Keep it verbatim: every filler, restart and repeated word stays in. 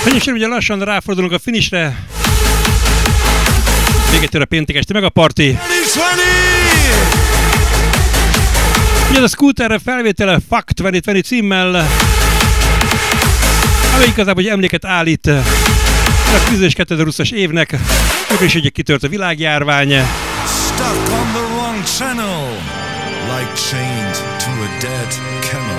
Hölgyeim, ugye lassan ráfordulunk a finishre. Véget ér a péntek esti megaparti. Ugye a Scooter felvétele Fuck kétezer-húsz címmel, ami igazából hogy emléket állít a tíz kétezer-húszas évnek, akkor is ugye kitört a világjárvány. Stuck on the wrong channel, like chained to a dead camel.